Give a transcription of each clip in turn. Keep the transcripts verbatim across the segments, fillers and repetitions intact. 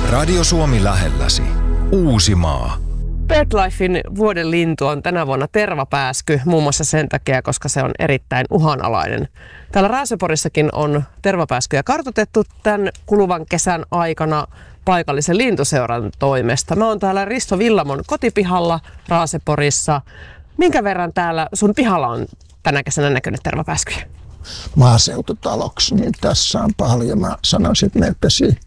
Radio Suomi lähelläsi. Uusimaa. BirdLifein vuoden lintu on tänä vuonna tervapääsky, muun muassa sen takia, koska se on erittäin uhanalainen. Täällä Raaseporissakin on tervapääskyjä kartoitettu tämän kuluvan kesän aikana paikallisen lintuseuran toimesta. Mä oon täällä Risto Villamon kotipihalla Raaseporissa. Minkä verran täällä sun pihalla on tänä kesänä näkynyt tervapääskyjä? Maaseututaloksi, niin tässä on paljon. Mä sanoisin, että meillä pesi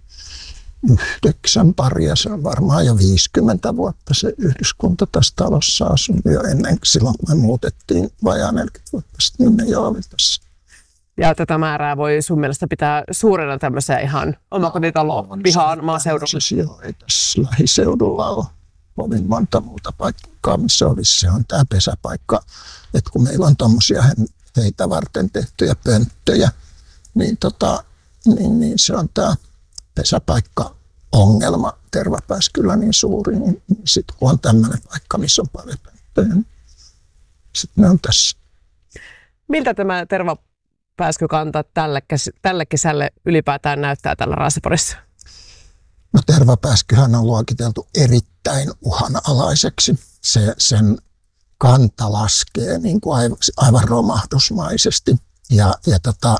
yhdeksän paria. Se on varmaan jo viisikymmentä vuotta se yhdyskunta tässä talossa asunut jo ennen, silloin kun me muutettiin vajaa neljäkymmentä vuotta sitten, niin ne jo oli tässä. Ja tätä määrää voi sun mielestä pitää suurena tämmöiseen ihan omakotitalon pihaan maaseudulla? Siis joo, ei tässä lähiseudulla ole kovin monta muuta paikkaa, missä olisi. Se on tämä pesäpaikka, että kun meillä on tommosia heitä varten tehtyjä pönttöjä, niin, tota, niin, niin se on tämä pesäpaikka-ongelma tervapääskyllä niin suuri, niin, niin sitten kun on tämmöinen paikka, missä on paljon pönttöjä, niin sitten ne on tässä. Miltä tämä tervapääskykanta tälle, tälle kesälle ylipäätään näyttää täällä Raaseporissa? No tervapääskyhän on luokiteltu erittäin uhanalaiseksi. Se, sen kanta laskee niin kuin aivan, aivan romahdusmaisesti ja, ja tota,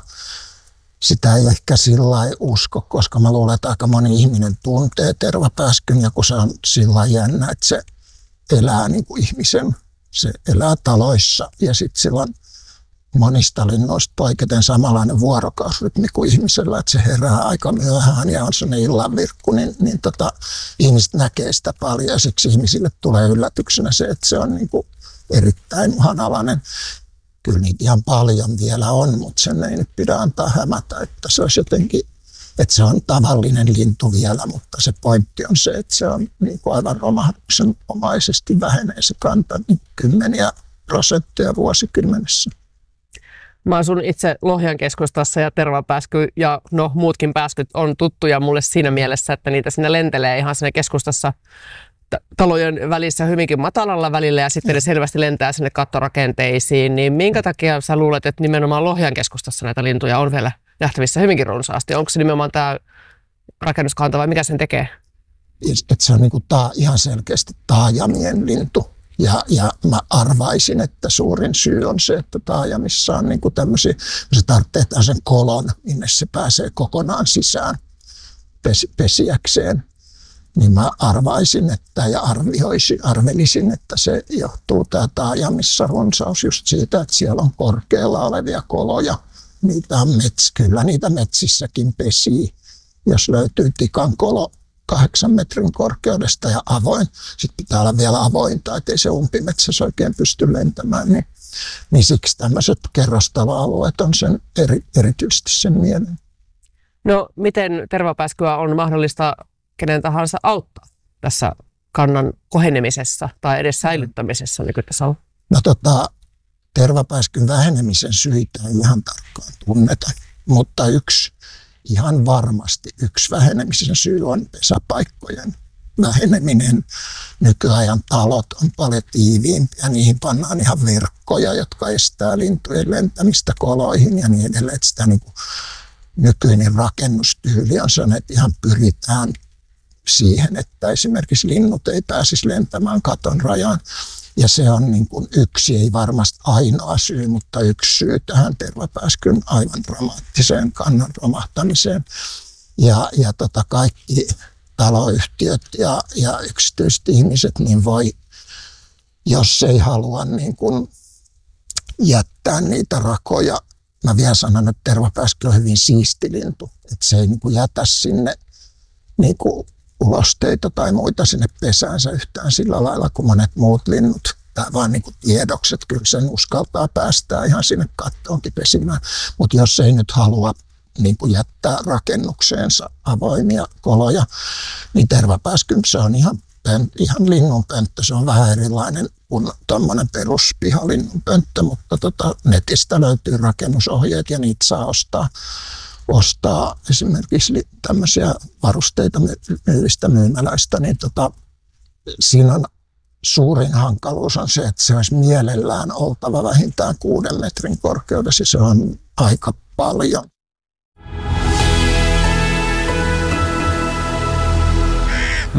sitä ei ehkä sillä lailla usko, koska mä luulen, että aika moni ihminen tuntee tervapääskyn ja kun se on sillä lailla jännä, että se elää niin kuin ihmisen, se elää taloissa ja sitten sillä on monista linnoista poiketen samanlainen vuorokausrytmi kuin ihmisellä, että se herää aika myöhään ja on sellainen illanvirkku, niin, niin tota, ihmiset näkee sitä paljon ja siksi ihmisille tulee yllätyksenä se, että se on niin kuin erittäin uhanalainen. Kyllä niitä ihan paljon vielä on, mutta sen ei nyt pidä antaa hämätä, että se olisi jotenkin, että se on tavallinen lintu vielä, mutta se pointti on se, että se on niin kuin aivan romahduksenomaisesti vähenee se kanta niin kymmeniä prosentteja vuosikymmenessä. Mä asun itse Lohjan keskustassa ja tervapääsky ja no muutkin pääskyt on tuttuja mulle siinä mielessä, että niitä sinne lentelee ihan sinne keskustassa t- talojen välissä hyvinkin matalalla välillä ja sitten ne selvästi lentää sinne kattorakenteisiin. Niin minkä takia sä luulet, että nimenomaan Lohjan keskustassa näitä lintuja on vielä nähtävissä hyvinkin runsaasti? Onko se nimenomaan tämä rakennuskanta vai mikä sen tekee? Että se on niin kuin taa, ihan selkeästi taajamien lintu. Ja, ja mä arvaisin, että suurin syy on se, että taajamissa on niin kuin tämmöisiä, se tarvitsee sen kolon, minne se pääsee kokonaan sisään pes, pesiäkseen. Niin mä arvaisin, että ja arvioisin, arvelisin, että se johtuu tämä taajamissa runsaus just siitä, että siellä on korkealla olevia koloja. Niitä on mets, kyllä niitä metsissäkin pesii, jos löytyy tikan kolo kahdeksan metrin korkeudesta ja avoin. Sitten pitää olla vielä avointa, ettei se umpimetsässä oikein pysty lentämään. Niin, niin siksi tämmöiset kerrostaloalueet on sen eri, erityisesti sen mieleen. No miten tervapääskyä on mahdollista kenen tahansa auttaa tässä kannan kohenemisessa tai edes säilyttämisessä, niin kuin tässä on? No tota, tervapääskyn vähenemisen syitä ei ihan tarkkaan tunneta, mutta yksi ihan varmasti yksi vähenemisen syy on pesäpaikkojen väheneminen. Nykyajan talot on paljon tiiviimpiä, niihin pannaan ihan verkkoja, jotka estää lintujen lentämistä koloihin ja niin edelleen. Että sitä niin kuin nykyinen rakennustyyli on sellainen, että ihan pyritään siihen, että esimerkiksi linnut ei pääsisi lentämään katon rajaan. Ja se on niin kuin yksi, ei varmasti ainoa syy, mutta yksi syy tähän tervapääskyn aivan dramaattiseen kannan romahtamiseen. Ja, ja tota kaikki taloyhtiöt ja, ja yksityiset ihmiset niin voi, jos ei halua niin kuin jättää niitä rakoja. Mä vielä sanon, että tervapääsky on hyvin siisti lintu, että se ei niin kuin jätä sinne niin kuin ulosteita tai muita sinne pesäänsä yhtään sillä lailla kuin monet muut linnut. Tämä vaan niin kuin tiedokset, kyllä sen uskaltaa päästää ihan sinne kattoonkin pesimään. Mutta jos ei nyt halua niin kuin jättää rakennukseensa avoimia koloja, niin tervapääskyn se on ihan, ihan linnunpönttö. Se on vähän erilainen kuin tuommoinen peruspihalinnunpönttö, mutta tota, netistä löytyy rakennusohjeet ja niitä saa ostaa. ostaa esimerkiksi tämmöisiä varusteita myyvistä myymäläistä, niin tota, siinä on suurin hankaluus on se, että se olisi mielellään oltava vähintään kuuden metrin korkeudessa, se on aika paljon.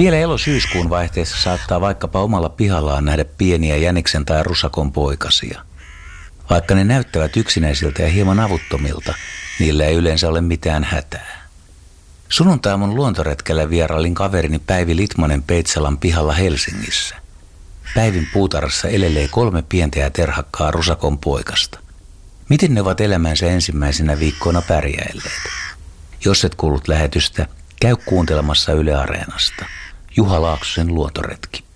Vielä elo-syyskuun vaihteessa saattaa vaikkapa omalla pihallaan nähdä pieniä jäniksen tai rusakon poikasia. Vaikka ne näyttävät yksinäisiltä ja hieman avuttomilta, niillä ei yleensä ole mitään hätää. Sunnuntaiaamun luontoretkellä vierailin kaverini Päivi Litmanen Peitsalan pihalla Helsingissä. Päivin puutarhassa elelee kolme pientä ja terhakkaa rusakon poikasta. Miten ne ovat elämänsä ensimmäisenä viikkoina pärjäilleet? Jos et kuullut lähetystä, käy kuuntelemassa Yle Areenasta. Juha Laaksosen luontoretki.